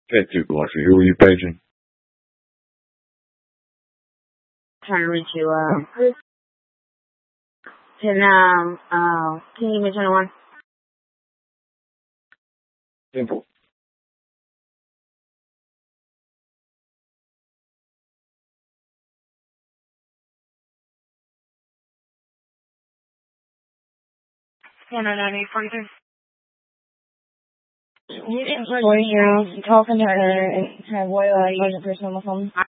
Okay, Duke Luxury, who are you paging? Trying to reach you. Can you give me 21? Simple. Yeah, no, 43. You didn't put 40 years talking to her and have what, budget person on the phone?